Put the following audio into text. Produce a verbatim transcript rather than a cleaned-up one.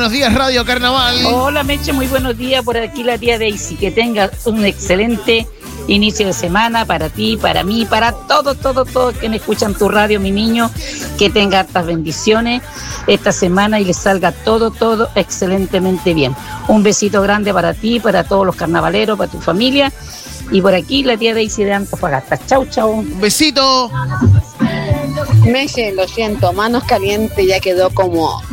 buenos días, Radio Carnaval. Hola, Meche, muy buenos días. Por aquí la tía Daisy. Que tengas un excelente inicio de semana para ti, para mí, para todos, todos, todos que me escuchan tu radio, mi niño. Que tenga hartas bendiciones esta semana y les salga todo, todo excelentemente bien. Un besito grande para ti, para todos los carnavaleros, para tu familia. Y por aquí la tía Daisy de Antofagasta. Chau, chau. Un besito. Meche, lo siento, manos calientes ya quedó como